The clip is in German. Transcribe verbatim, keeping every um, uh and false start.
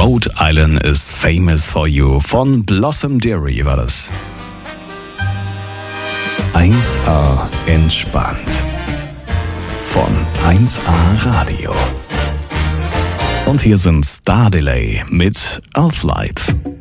Rhode Island is famous for you von Blossom Dearie war das. eins A entspannt von eins A Radio. Und hier sind Star Delay mit Earthlight.